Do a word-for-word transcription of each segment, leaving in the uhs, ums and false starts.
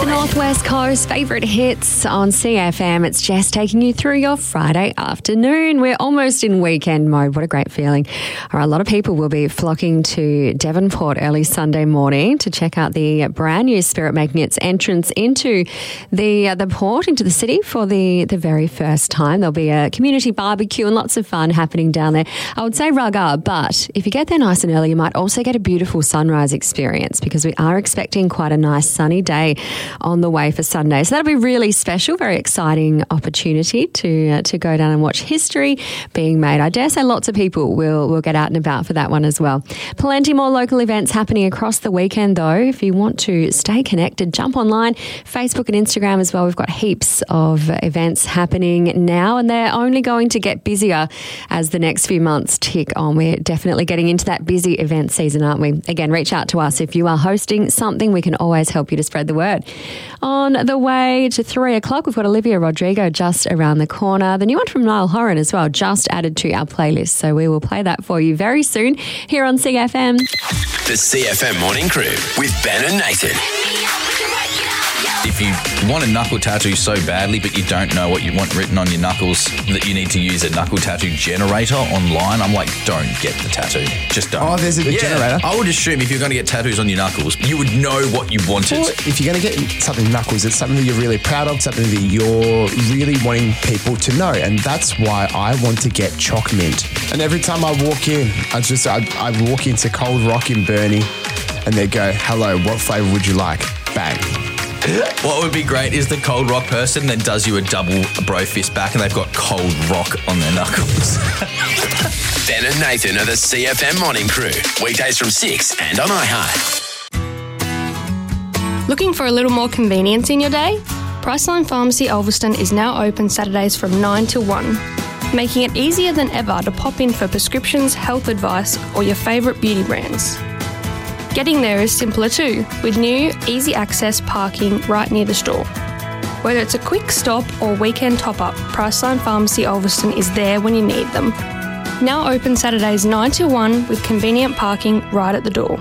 The Northwest Coast favourite hits on C F M. It's Jess taking you through your Friday afternoon. We're almost in weekend mode. What a great feeling. All right, a lot of people will be flocking to Devonport early Sunday morning to check out the brand new Spirit making its entrance into the uh, the port, into the city for the, the very first time. There'll be a community barbecue and lots of fun happening down there. I would say rugger, but if you get there nice and early, you might also get a beautiful sunrise experience because we are expecting quite a nice sunny day on the way for Sunday. So that'll be really special, very exciting opportunity to uh, to go down and watch history being made. I dare say lots of people will, will get out and about for that one as well. Plenty more local events happening across the weekend though. If you want to stay connected, jump online, Facebook and Instagram as well. We've got heaps of events happening now and they're only going to get busier as the next few months tick on. We're definitely getting into that busy event season, aren't we? Again, reach out to us if you are hosting something. We can always help you to spread the word. On the way to three o'clock, we've got Olivia Rodrigo just around the corner. The new one from Niall Horan as well, just added to our playlist. So we will play that for you very soon here on C F M. The C F M Morning Crew with Ben and Nathan. If you want a knuckle tattoo so badly but you don't know what you want written on your knuckles, that you need to use a knuckle tattoo generator online, I'm like, don't get the tattoo. Just don't. Oh, there's a yeah, generator? I would assume if you're going to get tattoos on your knuckles, you would know what you wanted. Or if you're going to get something knuckles, it's something that you're really proud of, something that you're really wanting people to know. And that's why I want to get Choc Mint. And every time I walk in, I just I, I walk into Cold Rock in Burnie and they go, hello, what flavour would you like? Bang. What would be great is the Cold Rock person that does you a double bro fist back and they've got Cold Rock on their knuckles. Ben and Nathan are the C F M Morning Crew. Weekdays from six and on iHeart. Looking for a little more convenience in your day? Priceline Pharmacy Ulverston is now open Saturdays from nine till one, making it easier than ever to pop in for prescriptions, health advice or your favourite beauty brands. Getting there is simpler too, with new, easy access parking right near the store. Whether it's a quick stop or weekend top-up, Priceline Pharmacy Ulverston is there when you need them. Now open Saturdays nine till one with convenient parking right at the door.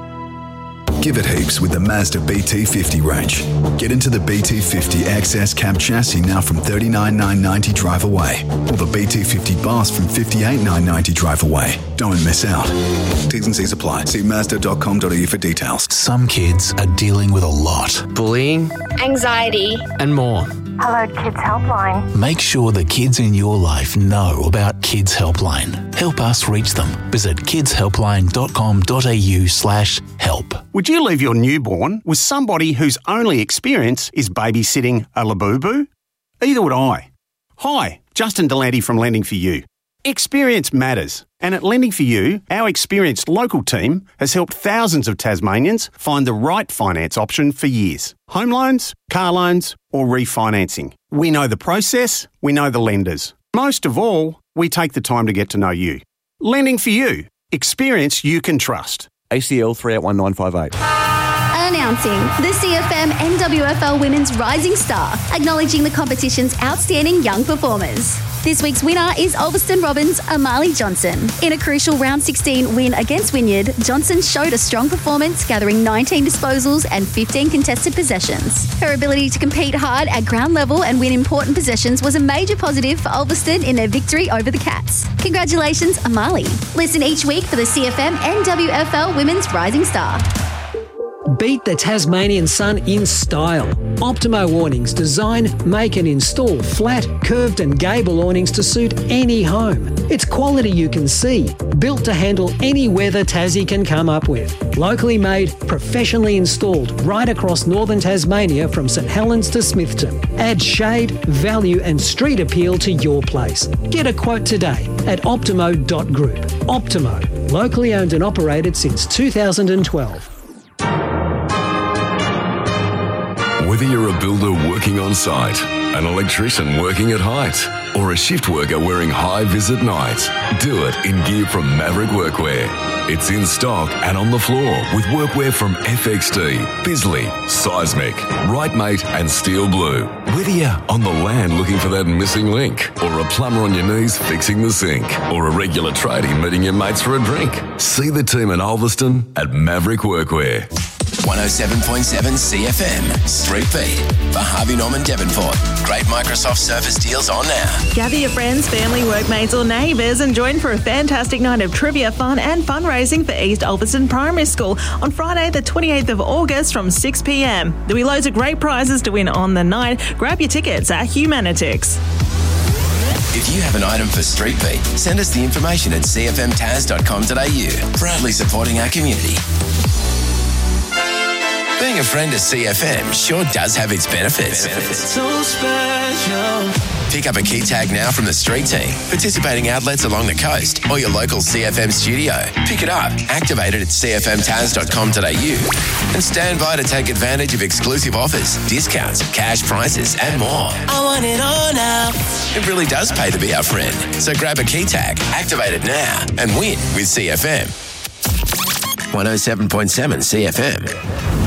Give it heaps with the Mazda B T fifty range. Get into the B T fifty X S cab chassis now from thirty-nine thousand nine hundred ninety dollars drive away, or the B T fifty Bus from fifty-eight thousand nine hundred ninety dollars drive away. Don't miss out. T's and C's apply. See mazda dot com dot a u for details. Some kids are dealing with a lot. Bullying, anxiety, and more. Hello Kids Helpline. Make sure the kids in your life know about Kids Helpline. Help us reach them. Visit kids helpline dot com dot a u slash help. Would you leave your newborn with somebody whose only experience is babysitting a Labubu? Either would I. Hi, Justin Delante from Lending for You. Experience matters. And at Lending for You, our experienced local team has helped thousands of Tasmanians find the right finance option for years. Home loans, car loans, or refinancing. We know the process, we know the lenders. Most of all, we take the time to get to know you. Lending for You. Experience you can trust. A C L three eight one nine five eight. Announcing the C F M N W F L Women's Rising Star, acknowledging the competition's outstanding young performers. This week's winner is Ulverston Robins' Amali Johnson. In a crucial round sixteen win against Wynyard, Johnson showed a strong performance, gathering nineteen disposals and fifteen contested possessions. Her ability to compete hard at ground level and win important possessions was a major positive for Ulverston in their victory over the Cats. Congratulations, Amali. Listen each week for the C F M N W F L Women's Rising Star. Beat the Tasmanian sun in style. Optimo awnings design, make and install flat, curved and gable awnings to suit any home. It's quality you can see, built to handle any weather Tassie can come up with. Locally made, professionally installed right across northern Tasmania from St Helens to Smithton. Add shade, value and street appeal to your place. Get a quote today at optimo dot group. Optimo, locally owned and operated since two thousand twelve. Whether you're a builder working on site, an electrician working at height, or a shift worker wearing high-vis at night, do it in gear from Maverick Workwear. It's in stock and on the floor with workwear from F X T, Bisley, Seismic, Rightmate and Steel Blue. Whether you're on the land looking for that missing link, or a plumber on your knees fixing the sink, or a regular tradie meeting your mates for a drink, see the team in Ulverston at Maverick Workwear. one oh seven point seven C F M. Street Beat for Harvey Norman Devonport. Great Microsoft Surface deals on now. Gather your friends, family, workmates or neighbours and join for a fantastic night of trivia, fun and fundraising for East Ulverston Primary School on Friday the twenty-eighth of August from six p m. There'll be loads of great prizes to win on the night. Grab your tickets at Humanitix. If you have an item for Street Beat, send us the information at c f m taz dot com dot a u. Proudly supporting our community. Being a friend of C F M sure does have its benefits. benefits. So special. Pick up a key tag now from the street team, participating outlets along the coast or your local C F M studio. Pick it up, activate it at c f m taz dot com dot a u and stand by to take advantage of exclusive offers, discounts, cash prices and more. I want it all now. It really does pay to be our friend. So grab a key tag, activate it now and win with C F M. one oh seven point seven C F M.